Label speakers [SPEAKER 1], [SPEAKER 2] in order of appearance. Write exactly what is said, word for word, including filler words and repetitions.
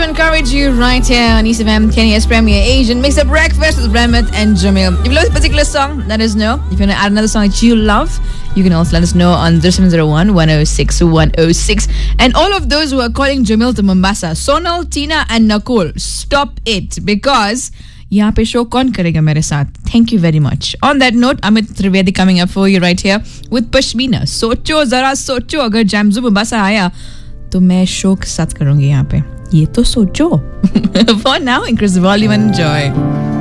[SPEAKER 1] encourage you right here on East F M, Kenya's premier Asian mix-up breakfast with Ramit and Jamil. If you love this particular song, let us know. If you want to add another song that you love, you can also let us know on zero seven zero one, one oh six, one oh six. And all of those who are calling Jamil to Mombasa, Sonal, Tina and Nakul, stop it, because यहाँ पे show कौन करेगा मेरे साथ? Thank you very much. On that note, Amit Trivedi coming up for you right here with Pashmina. सोचो जरा सोचो, अगर जैमजू मोम्बासा आया तो मैं शो के साथ करूंगी यहाँ पे. ये तो सोचो. For now, increase the volume and enjoy.